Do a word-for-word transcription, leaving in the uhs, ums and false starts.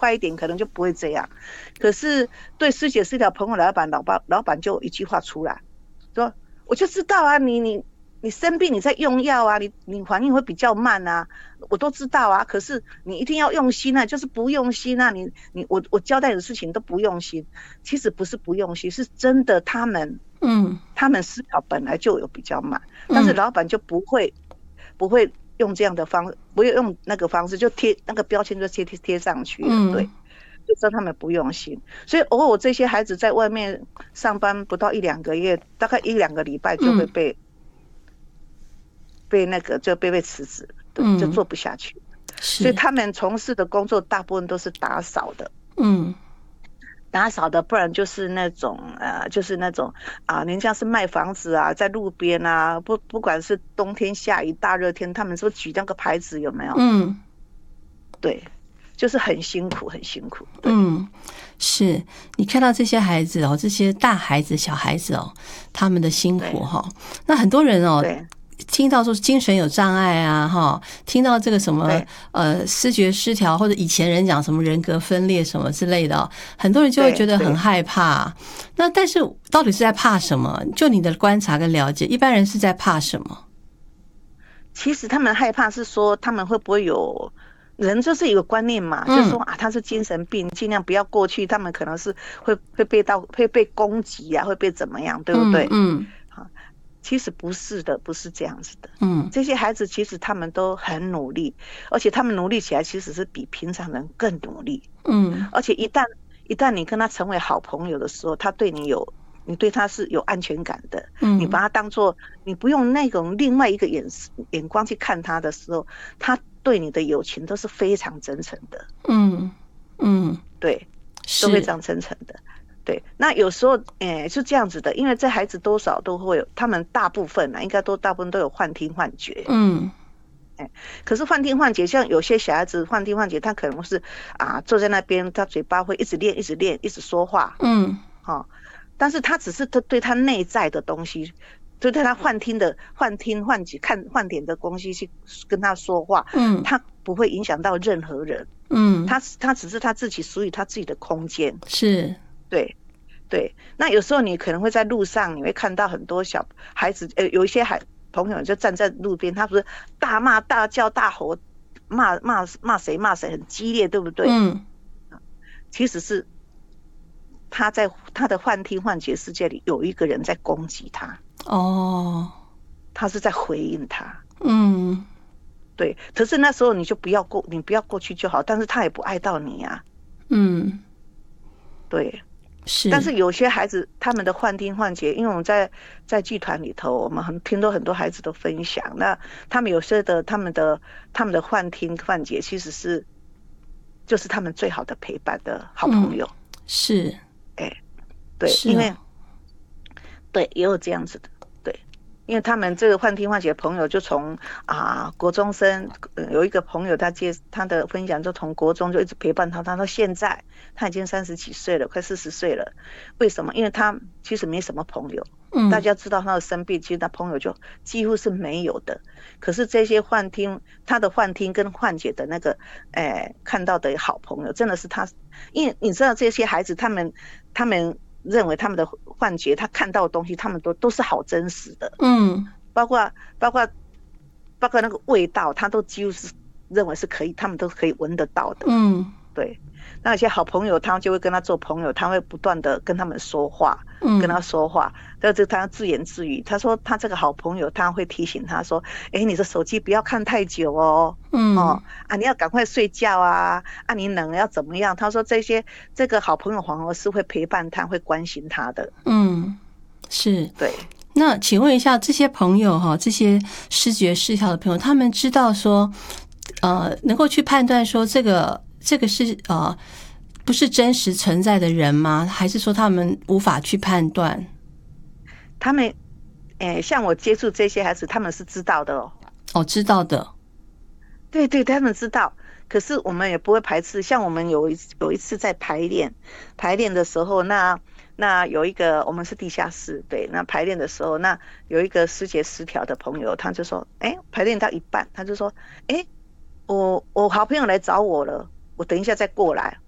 快一点，可能就不会这样。可是对师姐失调朋友老板，老板老板就一句话出来，说我就知道啊，你你你生病你在用药啊，你你反应会比较慢啊，我都知道啊。可是你一定要用心啊，就是不用心啊，你你我我交代的事情都不用心。其实不是不用心，是真的他们嗯，他们思考本来就有比较慢，但是老板就不会不会用这样的方，不会用那个方式，就贴那个标签就贴贴贴上去了，嗯、对。就知道他们不用心，所以偶尔这些孩子在外面上班不到一两个月，大概一两个礼拜就会被、嗯、被那个就被被辞职，对、嗯，就做不下去。所以他们从事的工作大部分都是打扫的，嗯，打扫的，不然就是那种呃，就是那种啊，人家是卖房子啊，在路边啊，不不管是冬天下雨大热天，他们说举那个牌子有没有？嗯，对。就是很辛苦很辛苦。 嗯，是你看到这些孩子哦，这些大孩子小孩子哦，他们的辛苦哈。那很多人哦听到说精神有障碍啊哈，听到这个什么呃思觉失调，或者以前人讲什么人格分裂什么之类的、哦、很多人就会觉得很害怕。那但是到底是在怕什么？就你的观察跟了解，一般人是在怕什么？ 其实他们害怕是说他们会不会有人就是有个观念嘛，嗯、就是说啊，他是精神病，尽量不要过去。他们可能是会会被到会被攻击啊，会被怎么样，对不对？嗯，好、嗯，其实不是的，不是这样子的。嗯，这些孩子其实他们都很努力，而且他们努力起来其实是比平常人更努力。嗯，而且一旦一旦你跟他成为好朋友的时候，他对你有。你对他是有安全感的，嗯，你把他当作，你不用那种另外一个眼眼光去看他的时候，他对你的友情都是非常真诚的，嗯嗯，对，都非常真诚的，对。那有时候，诶、欸，是这样子的，因为这孩子多少都会有，他们大部分啊，应该都大部分都有幻听幻觉，嗯。欸、可是幻听幻觉，像有些小孩子幻听幻觉，他可能是啊坐在那边，他嘴巴会一直练，一直练，一直说话，嗯，好、哦。但是他只是他对他内在的东西，就对他幻听的幻听幻觉看幻点的东西去跟他说话，嗯，他不会影响到任何人，嗯，他他只是他自己属于他自己的空间， 是， 对对。那有时候你可能会在路上，你会看到很多小孩子，呃，有一些孩朋友就站在路边，他不是大骂大叫大吼，骂骂骂谁骂谁，很激烈，对不对？嗯，其实是。他在他的幻听幻觉世界里有一个人在攻击他哦，他是在回应他，嗯，对。可是那时候你就不要过，你不要过去就好，但是他也不爱到你啊，嗯，对，是。但是有些孩子他们的幻听幻觉，因为我们在在剧团里头，我们很听到很多孩子的分享，那他们有些的他们的他们的幻听幻觉其实是就是他们最好的陪伴的好朋友， 嗯、是。 哎、欸，对，哦、因为对也有这样子的，对，因为他们这个幻听幻觉的朋友就从啊国中生、呃，有一个朋友他接他的分享，就从国中就一直陪伴他，他到现在他已经三十几岁了，快四十岁了。为什么？因为他其实没什么朋友，嗯，大家知道他的生病，其实他朋友就几乎是没有的。可是这些幻听，他的幻听跟幻觉的那个，哎、呃，看到的好朋友，真的是他。因为你知道这些孩子，他们他们认为他们的幻觉，他看到的东西，他们都都是好真实的，嗯，包括包括包括那个味道，他都几乎是认为是可以，他们都可以闻得到的，嗯，对。那有些好朋友，他就会跟他做朋友，他会不断的跟他们说话，嗯，跟他说话，但是他自言自语。他说他这个好朋友，他会提醒他说：“哎、欸，你的手机不要看太久哦，嗯，哦啊，你要赶快睡觉啊，啊，你冷要怎么样？”他说这些这个好朋友反而是会陪伴他，会关心他的。 嗯，是， 对。 那请问一下，这些朋友哈，这些视觉失调的朋友，他们知道说，呃，能够去判断说这个。这个是呃不是真实存在的人吗？还是说他们无法去判断？ 他们，诶，像我接触这些孩子，他们是知道的哦。 哦，知道的。 对对，他们知道。可是我们也不会排斥。像我们有一有一次在排练，排练的时候，那那有一个我们是地下室，对，那排练的时候，那有一个视觉失调的朋友，他就说，哎，排练到一半，他就说，哎，我我好朋友来找我了。我等一下再过来，